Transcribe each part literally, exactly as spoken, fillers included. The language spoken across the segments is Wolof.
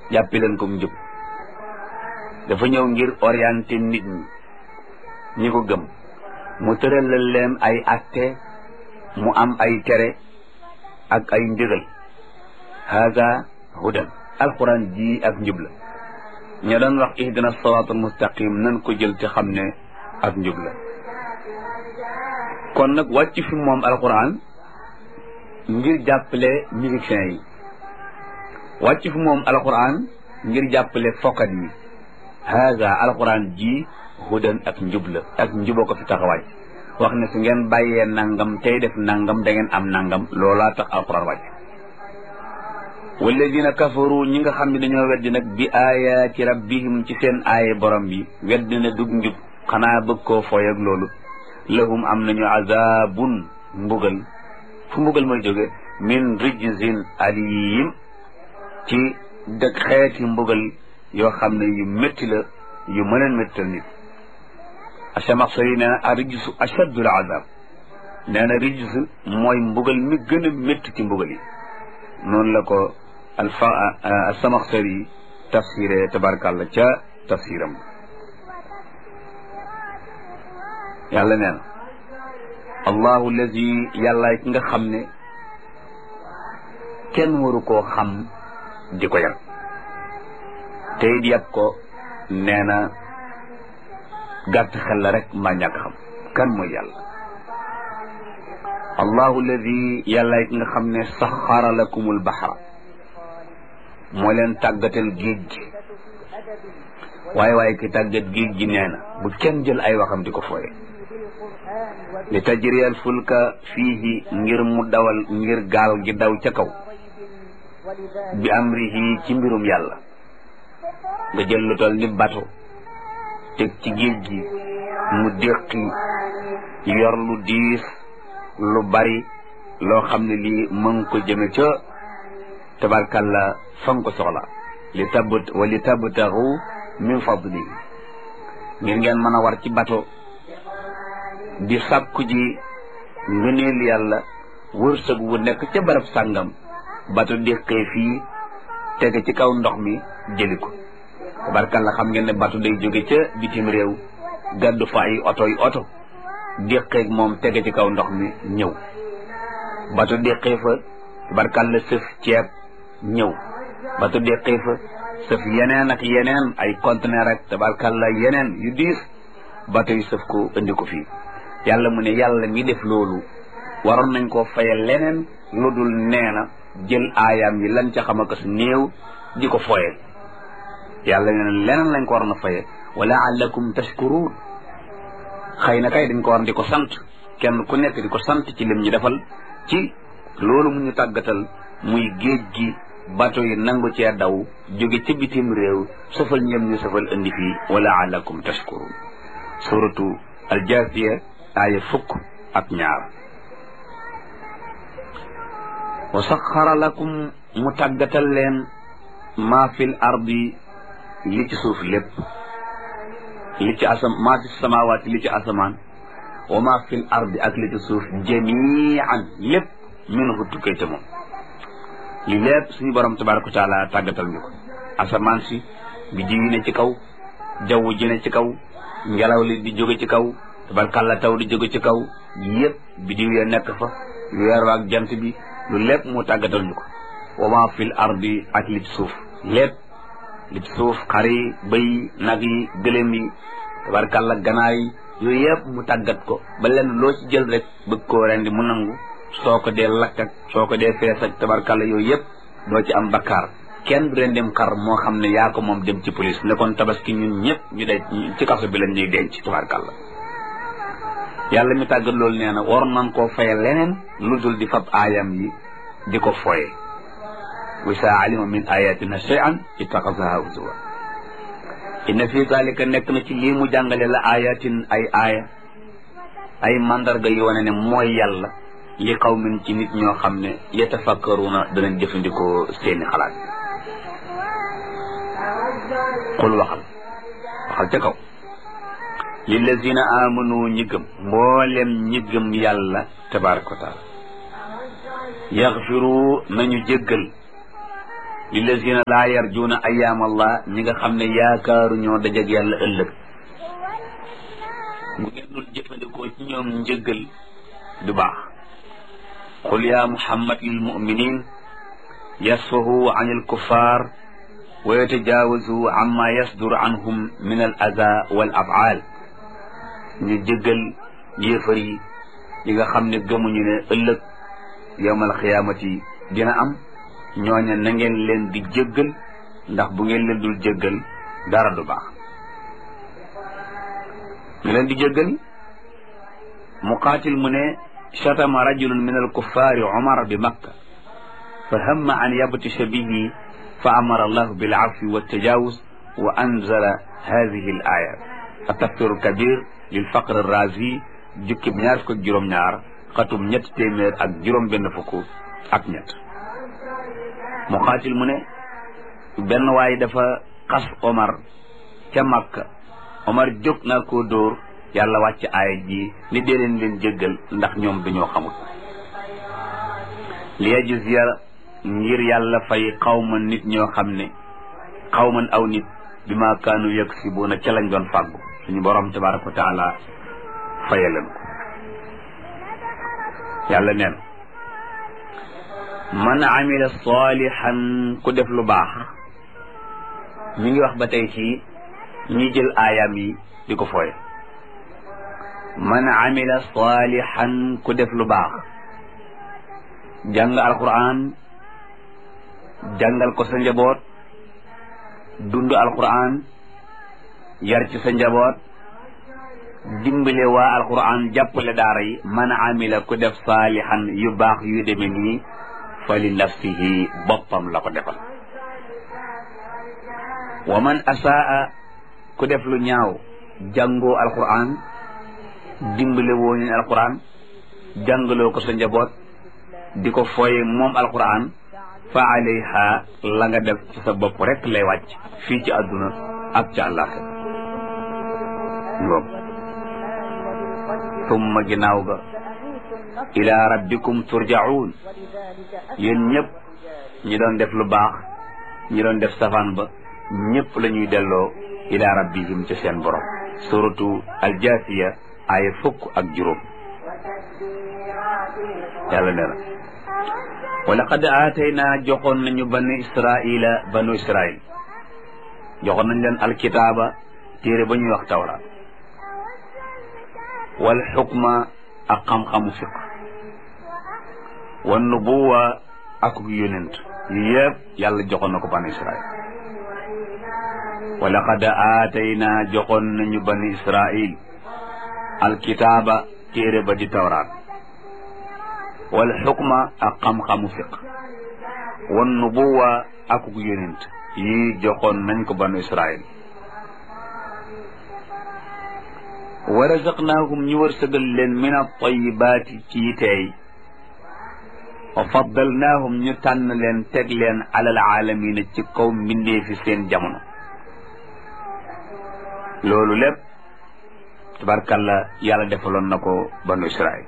jàppe leen ko njub dafa ñëw ngir orienter nit ñi ñi ko gëm mu tëralal leen ay atte mu am ay tere ak ay ndigal haada hudan alquran ji ak njub la ña doon wax ihdina siraatal mustaqim nan ko jël te xam ne ak njub la kon nag wàcc fi moom alquran ngir jàppale musiciens yi wàcc fi moom alquran ngir jàppale fokkat yi haada alquran ji hudan ak njub la ak njuboo ko fi tax a wàcc wax ne su ngeen bàyyee nangam tey def nangam da ngeen am nangam loolaa tax alquran wàcc walladina kafaru ñi nga xam ne dañoo weddi nag bi ayaati rabbihim ci seen aaye borom bi weddi na dug njub xanaa bëgg koo fooy ak loolu lahum am nañu azabun mbugal fu mbugal mooy jóge min rijzin alim ci dëkk xeeti mbugal yoo xam ne yu métti la yu mën a méttal nit Asamaxsari nee na a rijsu achaddul azab nee na rijs mooy mbugal mi gën a métti ci mbugal yi noonu la ko alfa Asamaxsari tafsiré tabarkàlla ca tafsiram yàlla nee na allahu allazi yàlla ki nga xam ne kenn waru koo xam di ko yar te it yàpp ko nee na gàtt xel la rek mbaa ñàkk xam kan mooy yàlla allahu alladi yàlla ki nga xam ne saxara lakumul baxra moo leen tàggatal géej gi waaye waaye ki tàggat géej gi nee na bu kenn jël ay waxam di ko fooye li tajriyal fulka fiihi ngir mu dawal ngir gaal gi daw ca kaw bi amrihi ci mbirum yàlla nga jël lu tol ni bato teg ci géej gi mu déqi yor lu diis lu bari loo xam ne lii mën ko jëme ca tabarkalla fan ko soxla li tabt wa li tabtaxu min fadli ngir ngeen mën a war ci bato di sàkku ji ngëneel yàlla wërsëg wu nekk ca barab sàngam bato déqee fii tege ci kaw ndox mi jëli ko tabarkalla xam ngeen ne bato day jóge ca bitim réew gàddu fa ay oto yi oto déqeeg moom tege ci kaw ndox mi ñëw bato déqee fa tabarkalla sëf ceeb ñëw bato déqee fa sëf yeneen ak yeneen ay conteneur ak tabarkalla yeneen yu diis bato yi sëf ko indi ko fii yàlla mu ne yàlla mi def loolu waroon nañ koo fayal leneen lu dul nee na jël aayaam yi lan ca xam ak su néew di ko foyel yàlla nee na leneen lañ ko waroon a faye wala allakum tashkurun xëy na kay dañ ko war di ko sant kenn ku nekk di ko sant ci lim ñu defal ci loolu mu ñu tàggatal muy géej gi bato yi nangu cee daw jóge ci bitim réew safal ñëm ñu safal indi fii wala allakum tashkurun suratu aljaasiya aaya fukk ak ñaar wa saxara lakum mu tàggatal leen maa fil ardi li ci suuf lépp li ci asam maa fi samawaati li ci asamaan wa maa fil ardi ak li ci suuf jamian lépp min hu tukkee ca moom li lépp suñu borom tabaraka wa taala tàggatal ñu ko asamaan si bi ji ne ci kaw jaww ji ne ci kaw ngelaw li di jóge ci kaw tabarkàlla taw di jóge ci kaw yëpp bidiw ya nekk fa weer wa ak jant bi lu lépp mu tàggatal ñu ko wa ma fil ardi ak li ci suuf lépp li ci suuf xar yi bëy nag yi gëlëm yi tabarkàlla ganaar yi yooyu yëpp mu tàggat ko ba lenn loo ci jël rek bëgg koo rendi mu nangu soo ko dee lakk ak soo ko dee fees ak tabarkàlla yooyu yëpp doo ci am bakkaar kenn du rendem xar moo xam ne yaa ko moom dem ci police ne kon tabaski ñun ñëpp ñu day ci kaso bi lañ ñuy denc tabarkàlla yàlla mi tàggat loolu nee na war nañ koo faye leneen lu dul di fab aayam yi di ko foye wa saa alima min ayatina shay'an ittaxasaha huzwa inna fi zalika nekk na ci lii mu jàngale la ayatin ay aaya ay mandarga yi wane ne mooy yàlla li qawmin ci nit ñoo xam ne yatafakkaruna danañ jëfandikoo seeni xalaat qul waxal waxal ca kaw lillazina amanu ñi gëm mboolem ñi gëm yàlla tabaraka wa taala yaxfiru nañu jéggal lillazina laa yarjuuna ayaam allah ñi nga xam ne yaakaaru ñoo dajeg yàlla ëllëg bu ngeen dul jëfandikoo ci ñoom njëggal du baax qul ya muhammad lil muminin yasfahu an il kuffar wa yatajaawazu amma yasdur anhum min al ada wal afaal ñu jëggal yéefar yi yi nga xam ne gëmuñu ne ëllëg yawmal xiyaamati dina am ñooña na ngeen leen di jëggal ndax bu ngeen leen dul jëggal dara du baax ñu leen di jëggal muqaatil mu ne shatama rajulun min alkuffaari umar bi makka fa hamma an yabtisha bihi fa amara allahu bil afwi wa tajawuz wa anzala hadihi al aya atafsiru kabir lil faqr razi jukkib ñaar fukk ak juróom-ñaar xatum ñetti téeméer ak juróom benn fukk ak ñett muqaatil mu ne benn waay dafa xas omar ca makka omar jóg naa koo dóor yàlla wàcc aaya ji ni dee leen leen jéggal ndax ñoom dañoo xamul li yajziya ngir yàlla fay xawma nit ñoo xam ne xawman aw nit bi ma kaanu yaksibuuna ca lañ doon fàggu suñu borom tabaraka wa taala fayaleen ko yàlla neen man amila salihan ku def lu baax mi ngi wax ba tey ci ñi jël aayam yi di ko fooye man amila salihan ku def lu baax jàng alquran jàngal ko sa njaboot dund alquran yar ci sa njaboot dimbale waa alquran jàppale daara yi man amila ku def salihan yu baax yu demee nii fa li nafsihi boppam la ko defal wa man asaa ku def lu ñaaw jàngoo alquran dimbale woo ñu alquran jàngaloo ko sa njaboot di ko fooye moom alquran fa alayha la nga def ci sa bopp rek lay wàcc fii ci àdduna ak ci àllaaxira ngoom summa ginnaaw ga ila rabbikum turjaun yéen ñëpp ñi doon def lu baax ñi doon def safaan ba ñëpp la ñuy delloo ila rabbihim ci seen borom suratu aljaasiya aaya fukk ak juróom yàlla nee na wa laqad aataynaa joxoon nañu banu israila banu israil joxoon nañ leen alkitaaba téere ba ñuy wax tawra wal xukma ak xam-xamu fiq wan nubuwa ak yonent yu yëpp yàlla joxoon na ko banu israil wa laqad aataynaa joxoon nañu banu israil alkitaaba téere ba di tawraat wal xukma ak xam-xamu fiq wan nubuwa ak yonent yi joxoon nañ ko banu israil wa razaqnaahum ñu wërsëgal leen min at-tayyibaati ci teey wa faddalnaahum ñu tànn leen teg leen alal aalamiina ci kaw mbindee fi seen jamono loolu lépp tabarkalla yàlla defaloon na ko banu israil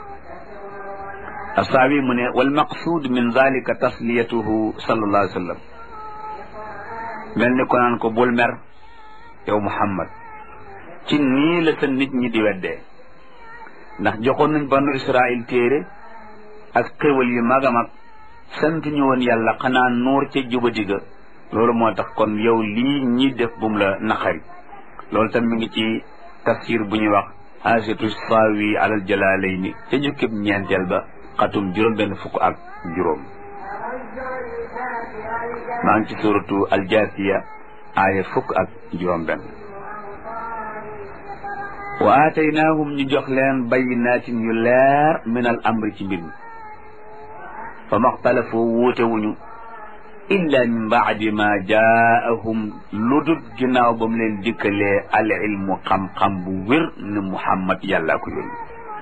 asaabi mu ne wal maqsuud min zalika tasliyatuhu sallallahu alayhi wa sallam mel ni ko naan ko bul mer yow Muhammad ci nii la sa nit ñi di weddee ndax joxoon nañ banu Israil téere ak xéwal yu mag a mag sant ñu woon yàlla xanaa nuur ca jubadi ga loolu moo tax kon yow lii ñi def bum la naqari loolu tam mi ngi ci tafsir bu ñuy wax haasiatu saawi alal jalaalayni ca jukkib ñeenteel ba xatum juróom benn fukk ak juróom maa ngi ci suratu aljaasiya aaya fukk ak juróom benn wa aataynaahum ñu jox leen bayyinaatin yu leer min al amri ci mbir mi fa maxtalafu wuute wuñu illa min baadi ma jaahum lu dut ginnaaw ba mu leen dikkalee al ilmu xam-xam bu wér ne Muhammad yàllaa ko yónni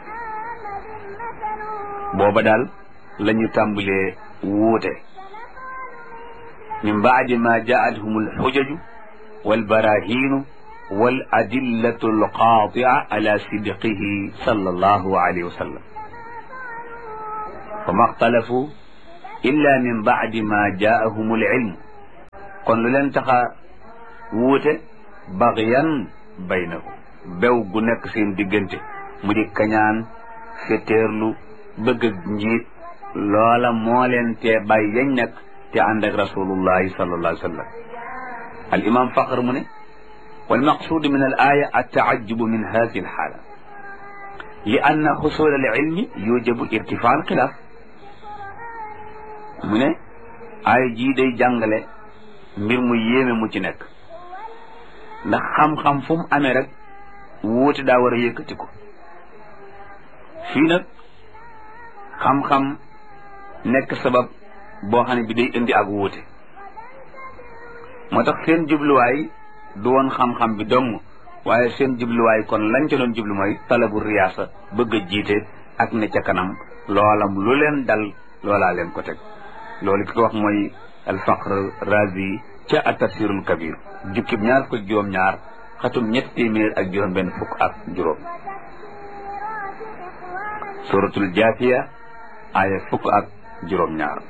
booba daal la ñu tàmbalee wuute min baadi ma jaahum al xujaju wal barahiinu wal adillatu alqaatia ala sidqihi sallallahu alayhi wa sallam fa maxtalafu illa min baadi ma jaahum al ilm kon lu leen taxa wuute bagyan baynahum bew gu nekk seen diggante mu di kañaan féeteerlu bëgg njiit loola moo leen tee bàyyi yañ nekk te ànd ak rasulullahi sallallahu alayhi wa sallam al imam Faqr mu ne wal maqsuud min al aya at taajjubu min hadihi al xaala li anna xusul al ilmi yujibu irtifaa al xilaaf mu ne aaya jii day jàngale mbir mu yéeme mu ci nekk ndax xam-xam fu mu amee rek wuute daa war a yëkkati ko fii nag xam-xam nekk sabab boo xam ne bi day indi ak wuute moo tax seen jubluwaay du woon xam-xam bi dong waaye seen jubluwaay kon lañ ca doon jublu mooy talabu riyaasa bëgg a jiite ak ne ca kanam loolam lu leen dal loolaa leen ko teg loolu ki ko wax mooy al-Faqr Razi ca at-Tafsirul Kabir jukkib ñaar fukk ak juróom-ñaar xatum ñetti téeméer ak juróom benn fukk ak juróom suratul Jaafiya aaya fukk ak juróom-ñaar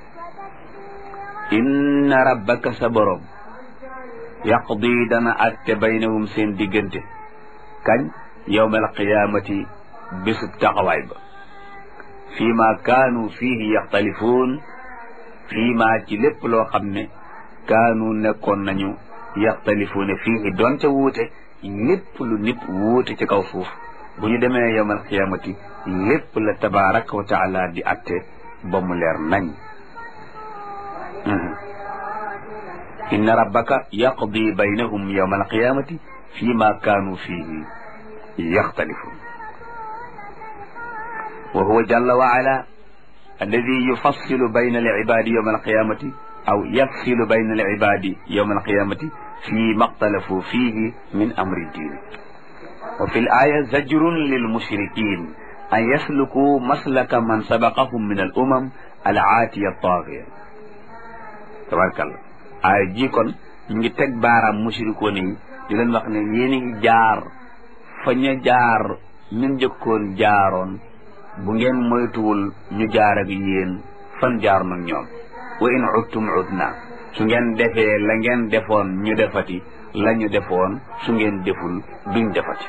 inna rabbaka sa borom yaqdi dana atte baynahum seen diggante kañ yawmal qiyaamati bésub taxawaay ba fii ma kaanu fiihi yaxtalifuun fii ma ci lépp loo xam ne kaanu nekkoon nañu yaxtalifuuna fiihi doon ca wuute lépp lu nit wuute ci kaw suuf bu ñu demee yawmal qiyaamati lépp la tabaaraka wa taala di atte ba mu leer nañ inna rabbaka yaqdi baynahum yawma alqiyamati fi ma kaanu fihi yaxtalifun wa huwa jalla wa ala alladi yufassilu bayna alibadi yawma alqiyamati aw yafsilu bayna alibadi yawma alqiyamati fi ma ixtalafu fihi min amri ddin wa fi alaya zajrun lilmushrikin an yasluku maslaka man sabaqahum min al umam alaatiya taagiya tabarakallah aaya ji kon ñu ngi teg baaraam mushrikoon yi di leen wax ne yéen a ngi jaar fa ñu jaar ñun njëkkoon jaaroon bu ngeen moytuwul ñu jaar ak yéen fan jaar nag ñoom wa in udtum udna su ngeen defee la ngeen defoon ñu defati la ñu defoon su ngeen deful duñ defati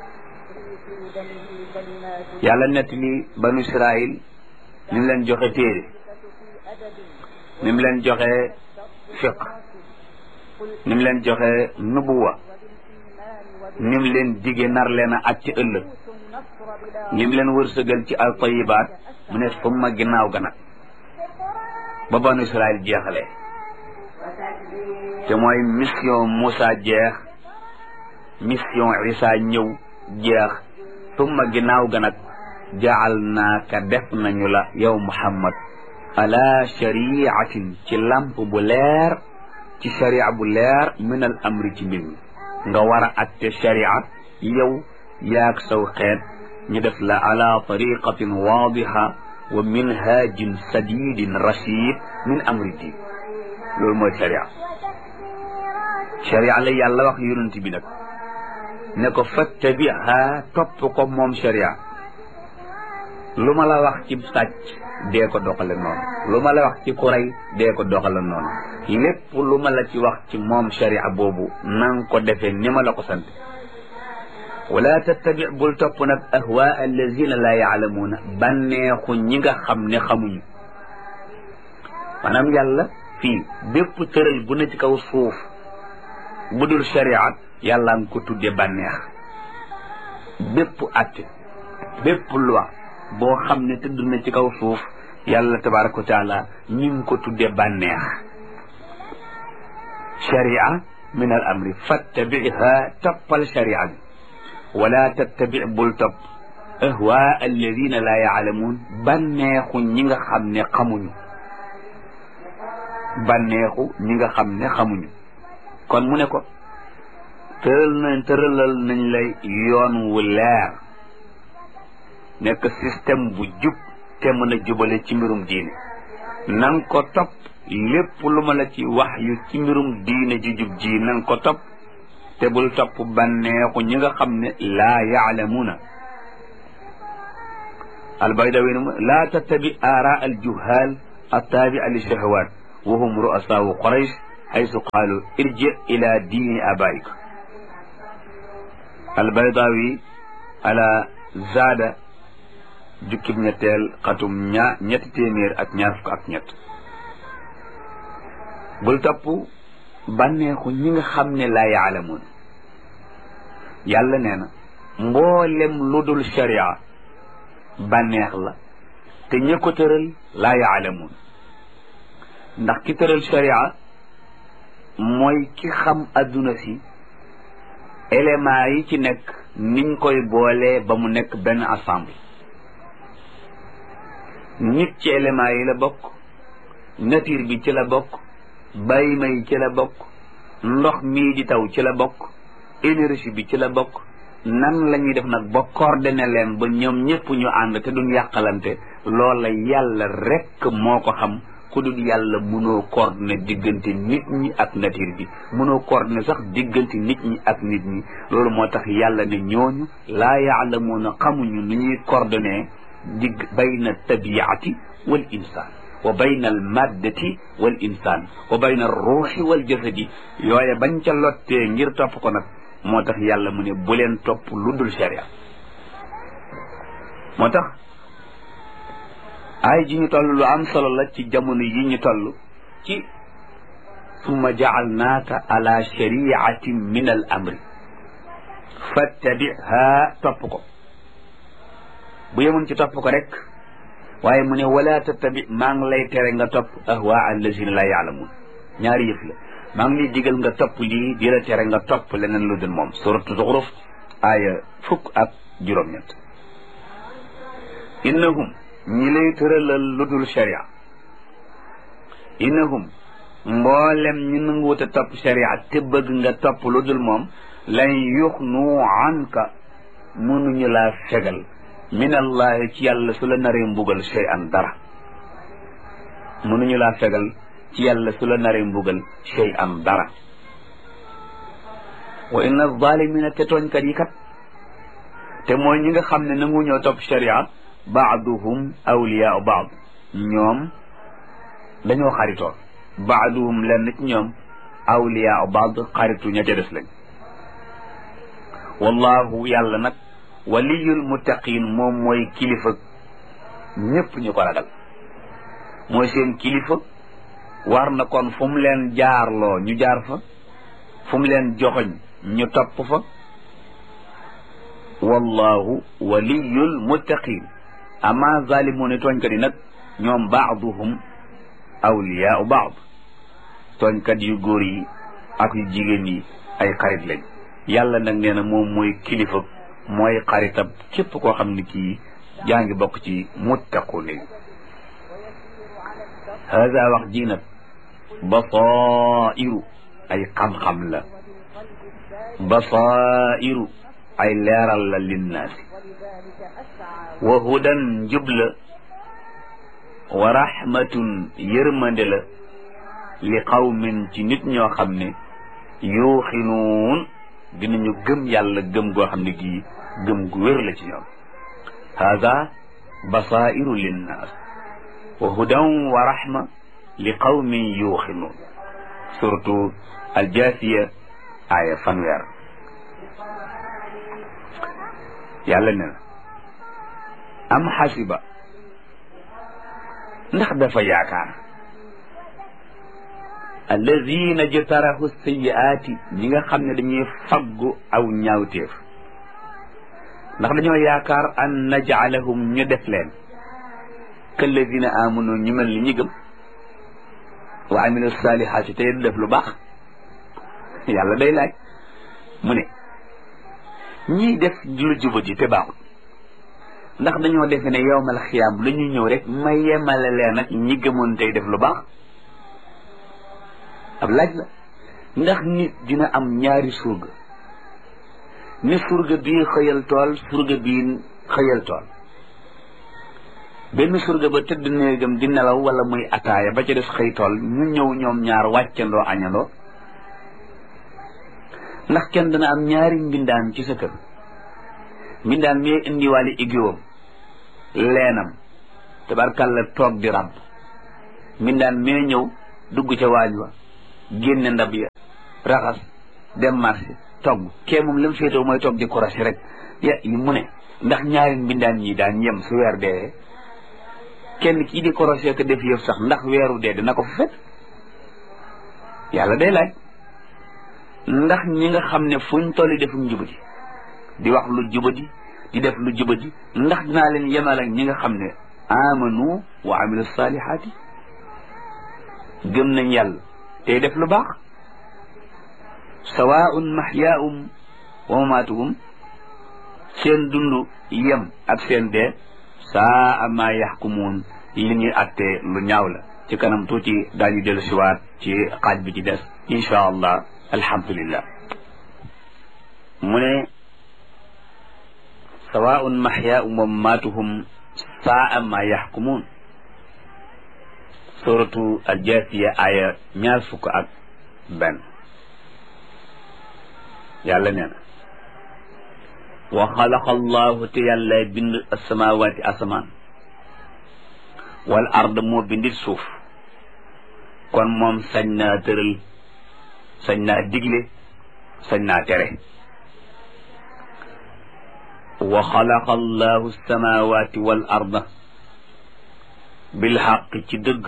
yàlla nett li banu Israil ni mu leen joxe téere ni mu leen joxe fiq ni mu leen joxe nubuwa ni mu leen dige nar leen a at ci ëllëg ni mu leen wërsëgal ci al tayibaat mu ne summa ginnaaw ga nag ba banu Israil jeexalee te mooy mission Moussa jeex mission Isa ñëw jeex summa ginnaaw ga nag jaal naaka def nañu la yow Muhammad ala shariatin ci lamp bu leer ci sharia bu leer min al amri ci mbir mi nga war a atte sharia yow yaag saw xeet ñu def la ala tariqatin waadiha wa minhajin sadidin rashid min amri din loolu mooy sharia sharia la yàlla wax yonent bi nag ne ko fattabiha topp ko moom sharia lu ma la wax ci sàcc dee ko doxale noonu lu ma la wax ci ku rey dee ko doxale noonu lépp lu ma la ci wax ci moom sharia boobu nang ko defee ni ma la ko sant wala tattabi bul topp nag ahwaa allazina laa yaalamuuna bànneexu ñi nga xam ne xamuñu maanaam yàlla fii bépp tëral bu ne ci kaw suuf bu dul sharia yàlla nga ko tudde bànneex bépp atte bépp loi boo xam ne tëdd na ci kaw suuf yàlla tabaraka wa taala ñu ngi ko tudde bànneex sharia min al amri fattabiha toppal sharia bi wala tattabi bul topp ahwa alladina laa yaalamuun bànneexu ñi nga xam ne xamuñu bànneexu ñi nga xam ne xamuñu kon mu ne ko tëral nañ tëralal nañ lay yoon wu leer nekk système bu jub te mën a jubale ci mbirum diine nan ko topp lépp lu ma la ci wax yu ci mbirum diine ji jub ji nan ko topp te bul topp bànneexu ñi nga xam ne laa yaalamuuna albaydawi laa tattabi aara al juhaal attaabi'a li shahawat wa hum ru'asaa'u quraysh haysu qaalu irji ila diini abaik. albaydawi ala zaada jukkib ñetteel xatum ñaa ñetti téeméer ak ñaar fukk ak ñett. bul topp bànneexu ñi nga xam ne laa yaalamuun. yàlla nee na mboolem lu dul sharia bànneex la te ña ko tëral laa yaalamuun. ndax ki tëral sharia mooy ki xam adduna si éléments yi ci nekk niñ koy boolee ba mu nekk benn ensemble. nit ci éléments yi la bokk, nature bi ci la bokk, bàyyima yi ci la bokk, ndox mii di taw ci la bokk, énergie bi ci la bokk. nan la ñuy def nag ba coordonné leen ba ñoom ñëpp ñu ànd te duñ yàqalante, loola yàlla rekk moo ko xam. ku dul yàlla mënoo coordonné diggante nit ñi ak nature bi, mënoo coordonné sax diggante nit ñi ak nit ñi. loolu moo tax yàlla ne ñooñu laa yaalamuuna xamuñu nu ñuy coordonné digg bayna tabiati wal insaan wa bayna al maddati wal insaan wa bayna al ruuxi wal jasadi. yooye bañ ca lottee ngir topp ko nag moo tax yàlla mu ne bu leen topp lu dul sharia. moo tax ay ji ñu toll lu am solo la ci jamono yi ñu toll ci summa jaalnaaka ala shariatin min al amri fattabiha, topp ko. bu yemoon ci topp ko rek waaye mu ne wala tattabi, maa ngi lay tere nga topp ahwaa allazina la yaalamuun. ñaari yëf la, maa ngi lay digal nga topp lii di la tere nga topp leneen lu dul moom. suratu Zuxruf aaya fukk ak juróom-ñett. innahum, ñi lay tëralal lu dul sharia, innahum mboolem ñu nanguwut a topp sharia te bëgg nga topp lu dul moom, lan yuxnu anka, mënuñu laa fegal min allahi ci yàlla su la naree mbugal shay'an dara. mënuñu laa fegal ci yàlla su la naree mbugal shay'an dara. wa inna zalimina, te tooñkat yi kat te mooy ñi nga xam ne nangu ñoo topp sharia, baaduhum awliyaau baad, ñoom dañoo xaritoo. baaduhum lenn ci ñoom awliyaau baad, xaritu ña ca des lañ. wallahu, yàlla nag waliyul muttaqin, moom mooy kilifa ñépp ñu ko ragal, mooy seen kilifa. war na kon fu mu leen jaarloo ñu jaar fa, fu mu leen joxoñ ñu topp fa. wallahu waliyul muttaqin. ama zalimuuna, tooñkat yi nag ñoom baaduhum awliyaau baad, tooñkat yu góor yi ak yu jigéen yi ay xarit lañ. yàlla nag nee na moom mooy kilifa, mooy xaritab képp koo xam ne kii jaa ngi bokk ci muttaqun yi. hada wax ji nag basairu, ay xam-xam la. basairu, ay leeral la linnaasi. wa hudan, njubla. wa rahmatun, yërmande la. li qawmin, ci nit ñoo xam ne yuuxinuun, dinañu gëm yàlla gëm goo xam ne gii gëm gu wér la ci ñoom. hada basairu linnaas wa hudan wa rahma li qawmin yuuxinuun. surtout aljaasiya aaya fanweer. yàlla ne na am xasiba, ndax dafa yaakaar allazina jtarahu sayiaati, ñi nga xam ne dañuy faggu aw ñaawteef, ndax dañoo yaakaar an najcalahum, ñu def leen kallazina amanu, ñu mel ni ñi gëm, wa amilu salihaati, tey def lu baax. yàlla day laaj mu ne ñiy def lu jubati te baaxut, ndax dañoo defe ne yowmal xiyaam la ñuy ñëw rek ma yemale leen ak ñi gëmoon tey def lu baax. ab laaj la. ndax nit dina am ñaari surga, ni surga bii xëyal tool, surga bii xëyal tool. benn surga ba tëdd néegam di nelaw wala muy ataaya, ba ca des xëy tool, ñu ñëw ñoom ñaar wàccandoo añandoo. ndax kenn dana am ñaari mbindaan ci sa kër, mbindaan mi indiwaale igéwam leenam tabarkàlla toog di ràbb, mbindaan mee ñëw dugg ca waañ wa génne ndab ya raxas dem marché togg kee moom lam féetoo mooy togg di korosé rek ya mu ne ndax ñaari mbindaan ñi daan yem su weer dee kenn kii di korosé ko def yëf sax ndax weeru dee dina ko fa fekk yàlla day laaj ndax ñi nga xam ne fuñ tolli defum jubadi di wax lu jubadi di def lu jubadi ndax dinaa leen yemal ak ñi nga xam ne amanu wa amilu salihaati gëm nañ yàlla tey def lu baax sawaun mahyaahum wa mamaatuhum seen dund yem ak seen dee saa ma yaxkumuun li ñuy attee lu ñaaw la ci kanam tuuti daañu dellu siwaat ci xaaj bi ci des insha allah alhamdulillah mu ne sawaun mahyaahum wa mamaatuhum saa ma yaxkumuun suratu aljaasiya aya ñaar fukk ak benn yàlla nee na wa xalaqa allahu te yàlla bind asamawaati asamaan wal ard moo bindit suuf kon moom sañ naa tëral sañ naa digle sañ naa tere wa xalaqa allahu asamawaati wal arda bil xaq ci dëgg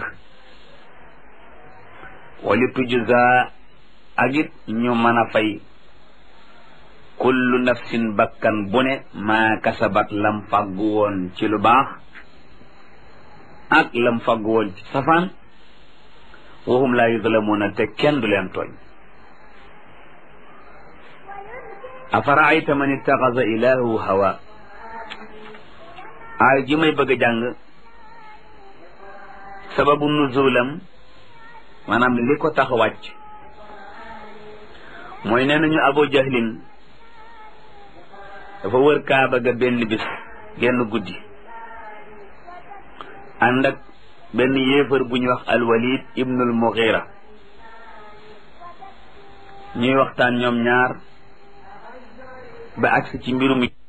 wali tujza ak it ñu mën a fay kullu nafsin bakkan bu ne maa kasabat lam fàggu woon ci lu baax ak lam fàggu woon ci safaan wahum laa yuzlamuuna te kenn du leen tooñ afaraayta man ittaxasa ilaahu hawa aay ji may bëgg a jàng sababu nuzulam maanaam li ko tax wàcc mooy nee nañu Abu Jahlin dafa wër kaaba ga benn bis genn guddi ànd ak benn yéefar bu ñuy wax alwalid ibnul mughira ñuy waxtaan ñoom ñaar ba agsi ci mbirum